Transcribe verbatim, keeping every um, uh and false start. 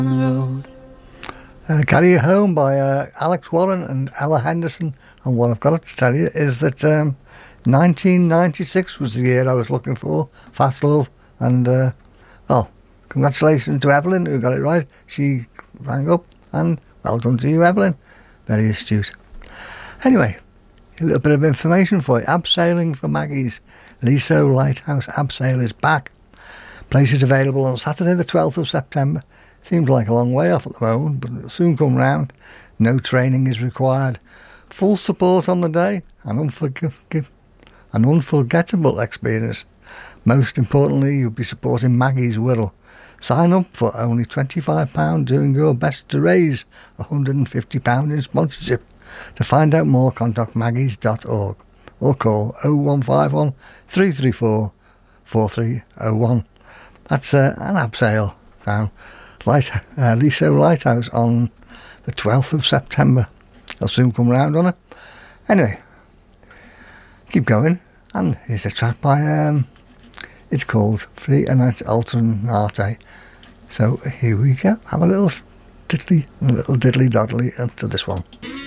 the road. Uh, Carry You Home by uh, Alex Warren and Ella Henderson. And what I've got to tell you is that um, nineteen ninety-six was the year I was looking for, Fast Love. And, uh, well, congratulations to Evelyn who got it right. She rang up, and well done to you, Evelyn. Very astute. Anyway, a little bit of information for you. Abseiling for Maggie's. Liso Lighthouse Abseil is back. Place is available on Saturday the twelfth of September. Seems like a long way off at the moment, but it'll soon come round. No training is required. Full support on the day. An, unforg- an unforgettable experience. Most importantly, you'll be supporting Maggie's Wirral. Sign up for only twenty-five pounds, doing your best to raise one hundred fifty pounds in sponsorship. To find out more, contact maggies dot org or call oh one five one, three three four, four three oh one. That's uh, an abseil down Light, uh, Liso Lighthouse on the twelfth of September. I'll soon come round on it. Anyway, keep going. And here's a track by, um, it's called Free and Alternate. So here we go. Have a little diddly, a little diddly doddly to this one.